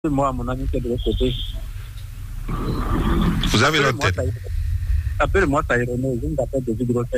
Moi, mon ami qui est de l'autre côté. Vous avez l'antenne. Appelle-moi Taïroné, je m'appelle David Grosset.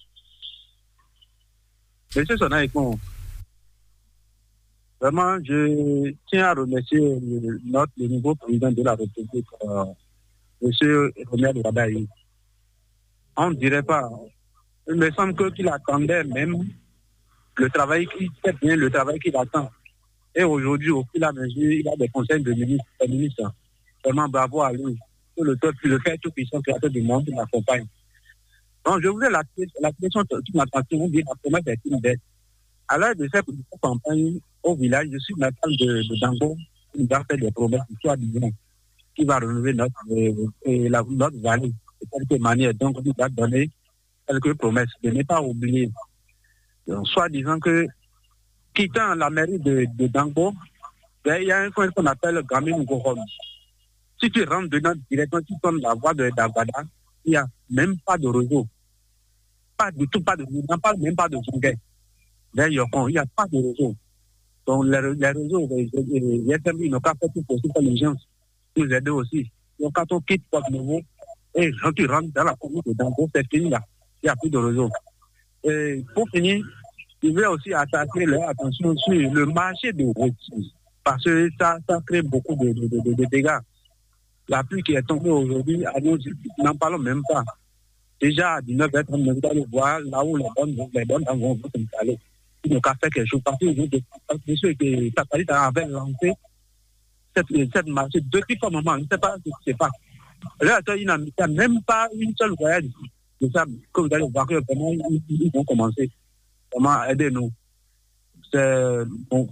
Monsieur Sonaïkon, vraiment, je tiens à remercier le nouveau président de la République, monsieur Romer Wadaï. On ne dirait pas. Il me semble qu'il attendait même le travail qu'il attend. Et aujourd'hui, au fil à mesure, il a des conseils de ministre. Vraiment bravo à lui. Le fait tout puissant créateur du monde qui l'accompagne. Donc, je voulais la question toute ma attention, dire la promesse est une dette. À l'heure de cette campagne au village, je suis natal de Dango, qui va faire des promesses, soi-disant, qui va renouveler notre vallée de quelque manière. Donc, il va donner quelques promesses. De ne pas oublier, soi-disant que, quittant la mairie de Dango, il y a un coin qu'on appelle Gamine Gorom. Si tu rentres dedans directement, tu tombes la voie de Dagada, il n'y a même pas de réseau. Pas du tout, même pas de Zungue. D'ailleurs, il n'y a pas de réseau. Donc, les réseaux, les n'ont pas fait tout possible pour les gens nous aider aussi. Donc, quand on quitte Port Nouveau, et quand tu rentres dans la commune de Dango, c'est fini là. Il n'y a plus de réseau. Et pour finir, je vais aussi attirer leur attention sur le marché de routiers. Parce que ça crée beaucoup de dégâts. La pluie qui est tombée aujourd'hui, n'en parlons même pas. Déjà à 19h30, nous allons voir là où les bonnes vont s'installer. Il n'y a qu'à faire quelque chose. Parce que ça avait lancé cette marché depuis ce moment. Je ne sais pas ce qui se passe. Là, il n'y a même pas une seule voyage de ça que vous allez voir que vraiment ils vont commencer. Vraiment, aidez-nous. C'est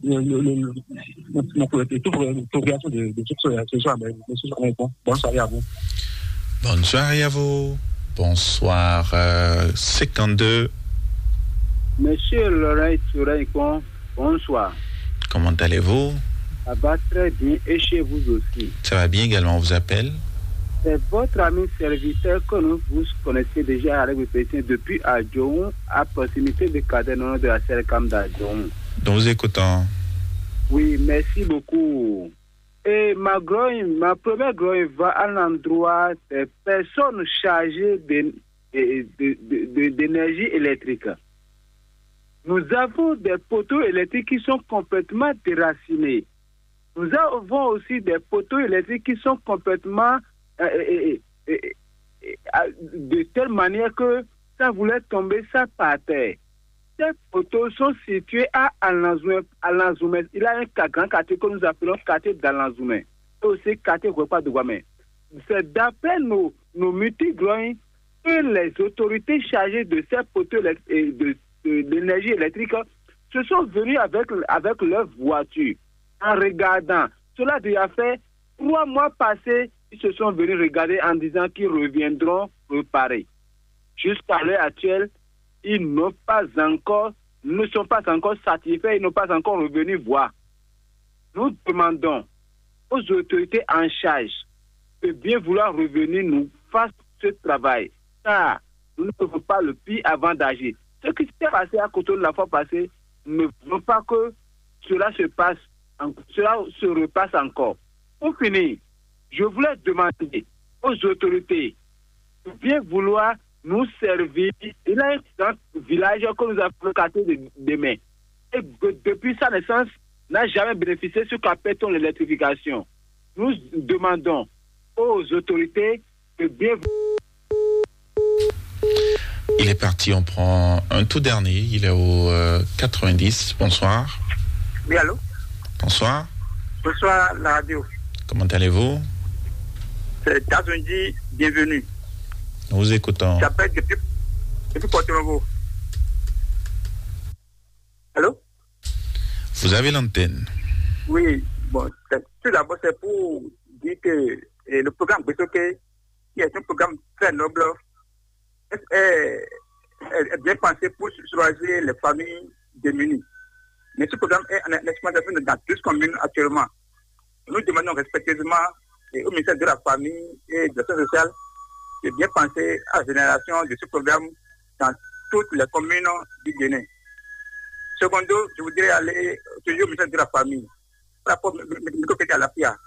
notre progression de ce soir. Bonne soirée à vous. Bonne soirée à vous. Bonsoir. 52. Monsieur Laurent Touraïkon, bonsoir. Comment allez-vous? Ça va très bien et chez vous aussi. Ça va bien également, on vous appelle? C'est votre ami serviteur que vous connaissez déjà avec le président depuis Adjoum, à proximité de Cadenon de la Sercam d'Adjoum. Donc vous écoutons. Oui, merci beaucoup. Et ma première grogne va à l'endroit des personnes chargées d'énergie électrique. Nous avons des poteaux électriques qui sont complètement déracinés. Nous avons aussi des poteaux électriques qui sont complètement de telle manière que ça voulait tomber ça par terre. Ces poteaux sont situés à Alanzoumé. Il y a un grand quartier que nous appelons quartier d'Alanzoumé. Et aussi quartier Gouepa de Guamé. C'est d'après nos multigrognes que les autorités chargées de ces poteaux de l'énergie électrique se sont venus avec leur voiture en regardant. Cela a déjà fait 3 mois passés. Ils se sont venus regarder en disant qu'ils reviendront préparer. Jusqu'à l'heure actuelle, ils ne sont pas encore satisfaits, ils n'ont pas encore revenu voir. Nous demandons aux autorités en charge de bien vouloir revenir nous faire ce travail. Car nous ne faisons pas le pire avant d'agir. Ce qui s'est passé à Cotonou la fois passée, ne voulons pas que cela se repasse encore. Pour finir, je voulais demander aux autorités de bien vouloir nous servir. Il y a un village que nous avons quartier de main. Et depuis sa naissance, n'a jamais bénéficié de ce qu'appelle-t-on l'électrification. Nous demandons aux autorités de bien. Il est parti, on prend un tout dernier. Il est au 90. Bonsoir. Oui, allô? Bonsoir. Bonsoir, la radio. Comment allez-vous? C'est Tazundi, bienvenue. Nous vous écoutons. J'appelle depuis Porto-Novo. Allô? Vous avez l'antenne. Oui, bon, tout d'abord, c'est pour dire que le programme Bessoké, qui est un programme très noble, est bien pensé pour choisir les familles démunies. Mais ce programme est en exploitation dans 12 communes actuellement. Nous demandons respectivement au ministère de la Famille et de l'Action sociale de bien penser à la génération de ce programme dans toutes les communes du Bénin. Secondo, je voudrais aller toujours au ministère de la Famille. rapport à la FIA.